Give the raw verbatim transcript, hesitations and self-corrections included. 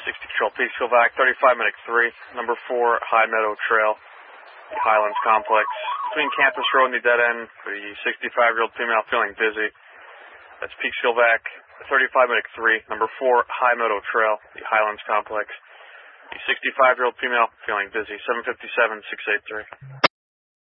sixty Control, Peekskillvac, thirty-five Medic three, number four, High Meadow Trail, Highlands Complex. Between Campus Road and the dead end, the sixty-five-year-old female feeling dizzy. That's Peekskillvac, thirty-five Medic three, number four, High Meadow Trail, the Highlands Complex. The sixty-five-year-old female feeling dizzy, seven fifty-seven, six eighty-three.